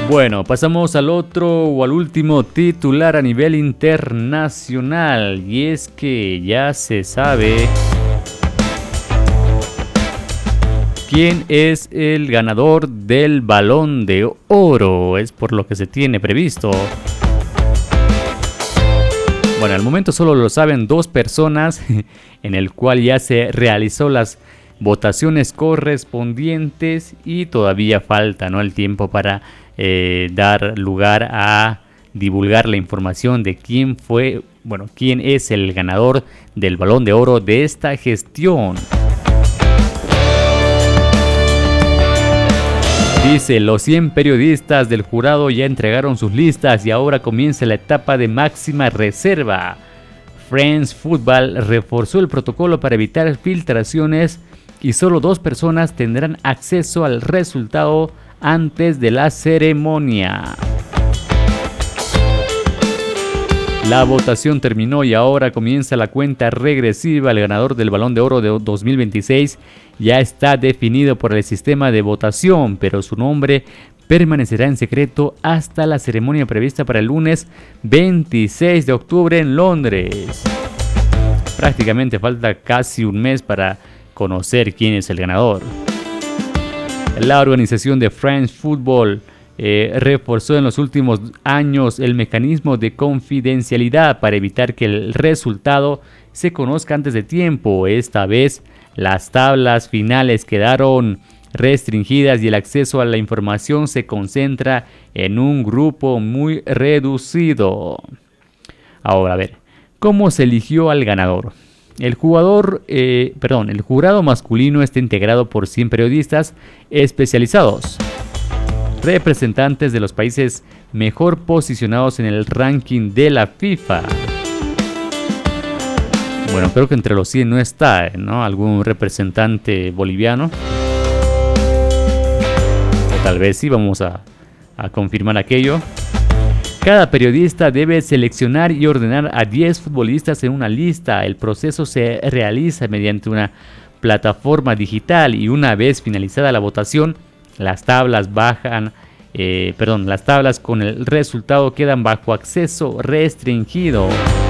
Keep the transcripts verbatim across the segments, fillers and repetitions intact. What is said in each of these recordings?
Bueno, pasamos al otro o al último titular a nivel internacional, y es que ya se sabe quién es el ganador del Balón de Oro, es por lo que se tiene previsto. Bueno, al momento solo lo saben dos personas, en el cual ya se realizó las votaciones correspondientes y todavía falta, ¿no?, el tiempo para eh, dar lugar a divulgar la información de quién fue, bueno, quién es el ganador del Balón de Oro de esta gestión. Dice, los cien periodistas del jurado ya entregaron sus listas y ahora comienza la etapa de máxima reserva. France Football reforzó el protocolo para evitar filtraciones y solo dos personas tendrán acceso al resultado antes de la ceremonia. La votación terminó y ahora comienza la cuenta regresiva. El ganador del Balón de Oro de dos mil veintiséis ya está definido por el sistema de votación, pero su nombre permanecerá en secreto hasta la ceremonia prevista para el lunes veintiséis de octubre en Londres. Prácticamente falta casi un mes para conocer quién es el ganador. La organización de France Football eh, reforzó en los últimos años el mecanismo de confidencialidad para evitar que el resultado se conozca antes de tiempo. Esta vez las tablas finales quedaron restringidas y el acceso a la información se concentra en un grupo muy reducido. Ahora, a ver, ¿cómo se eligió al ganador? El jugador, eh, perdón, el jurado masculino está integrado por cien periodistas especializados, representantes de los países mejor posicionados en el ranking de la FIFA. Bueno, creo que entre los cien no está, ¿no?, algún representante boliviano. O tal vez sí, vamos a, a confirmar aquello. Cada periodista debe seleccionar y ordenar a diez futbolistas en una lista. El proceso se realiza mediante una plataforma digital y una vez finalizada la votación, las tablas bajan, eh, perdón, las tablas con el resultado quedan bajo acceso restringido.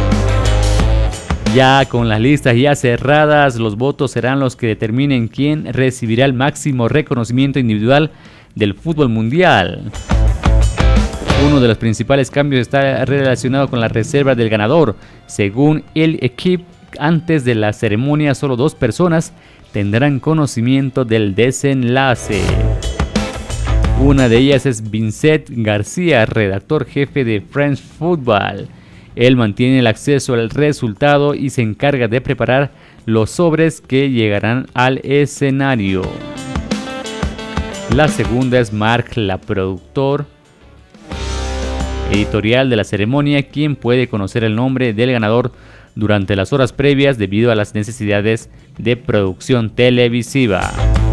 Ya con las listas ya cerradas, los votos serán los que determinen quién recibirá el máximo reconocimiento individual del fútbol mundial. Uno de los principales cambios está relacionado con la reserva del ganador. Según el equipo, antes de la ceremonia solo dos personas tendrán conocimiento del desenlace. Una de ellas es Vincent García, redactor jefe de France Football. Él mantiene el acceso al resultado y se encarga de preparar los sobres que llegarán al escenario. La segunda es Marc, la productor editorial de la ceremonia, quien puede conocer el nombre del ganador durante las horas previas debido a las necesidades de producción televisiva.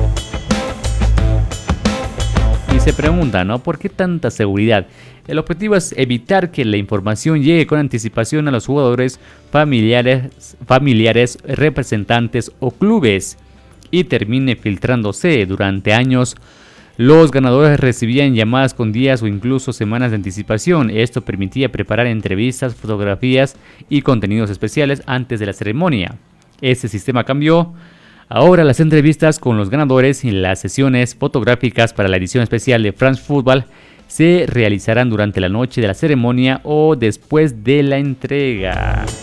Y se pregunta, ¿no?, ¿por qué tanta seguridad? El objetivo es evitar que la información llegue con anticipación a los jugadores, familiares, familiares, representantes o clubes y termine filtrándose. Durante años, los ganadores recibían llamadas con días o incluso semanas de anticipación. Esto permitía preparar entrevistas, fotografías y contenidos especiales antes de la ceremonia. Este sistema cambió. Ahora las entrevistas con los ganadores y las sesiones fotográficas para la edición especial de France Football se realizarán durante la noche de la ceremonia o después de la entrega.